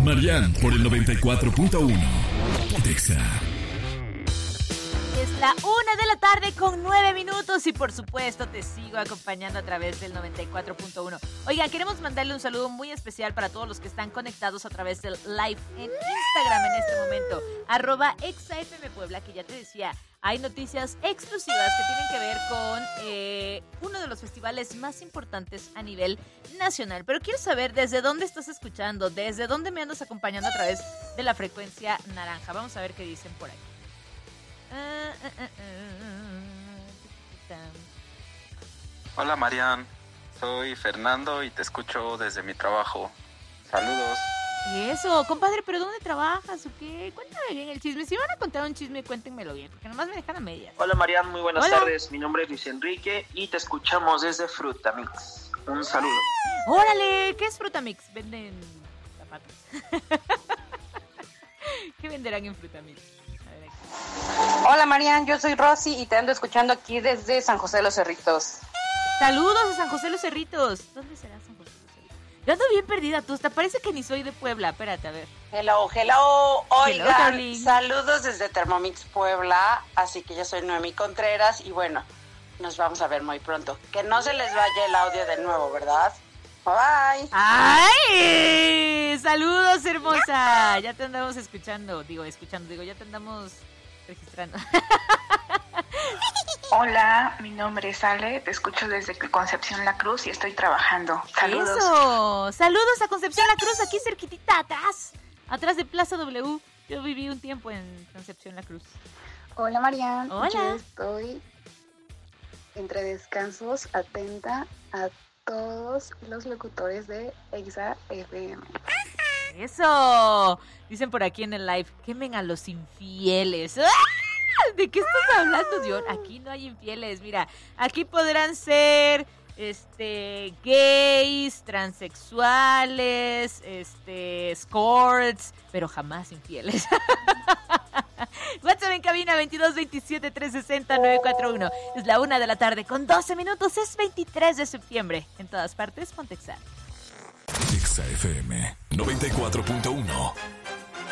Marian por el 94.1. Pontexa. Es la 1:09 y por supuesto te sigo acompañando a través del 94.1. Oigan, queremos mandarle un saludo muy especial para todos los que están conectados a través del live en Instagram en este momento, @exafmpuebla, que ya te decía, hay noticias exclusivas que tienen que ver con uno de los festivales más importantes a nivel nacional. Pero quiero saber desde dónde estás escuchando, desde dónde me andas acompañando a través de la frecuencia naranja. Vamos a ver qué dicen por ahí. Hola Marian, soy Fernando y te escucho desde mi trabajo. Saludos. Y eso, compadre, ¿pero dónde trabajas o qué? Cuéntame bien el chisme. Si van a contar un chisme, cuéntenmelo bien, porque nomás me dejan a medias. Hola Marian, muy buenas Hola. tardes. Mi nombre es Luis Enrique y te escuchamos desde Frutamix. Un saludo. ¡Órale! ¿Qué es Frutamix? Venden zapatos. ¿Qué venderán en Frutamix? A ver aquí. Hola Marian, yo soy Rosy y te ando escuchando aquí desde San José de los Cerritos. Saludos a San José de los Cerritos. ¿Dónde será San José de los Cerritos? Yo ando bien perdida, tú. Te parece que ni soy de Puebla. Espérate, a ver. Hello. Hello, Oigan, darling. saludos desde Thermomix Puebla. Así que yo soy Noemí Contreras y bueno, nos vamos a ver muy pronto. Que no se les vaya el audio de nuevo, ¿verdad? Bye. ¡Ay! Saludos, hermosa. Ya te andamos escuchando. Ya te andamos registrando. Hola, mi nombre es Ale, te escucho desde Concepción La Cruz y estoy trabajando. Saludos. Eso. Saludos a Concepción La Cruz, aquí cerquitita, atrás de Plaza W. Yo viví un tiempo en Concepción La Cruz. Hola Marian, Hola. Yo estoy entre descansos, atenta a todos los locutores de Exa FM. Eso. Dicen por aquí en el live, quemen a los infieles. ¡Ah! ¿De qué estás hablando, Dios? Aquí no hay infieles, mira, aquí podrán ser gays, transexuales, escorts, pero jamás infieles. WhatsApp en cabina 2227-360-941. Es la 1:00 con 12 minutos. Es 23 de septiembre. En todas partes, Pontexa. Exa FM 94.1.